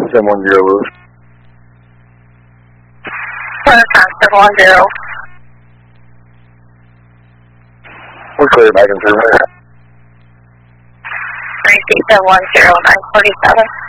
710 Lewis. 710. We're clear back in 3 minutes. 94710, 947.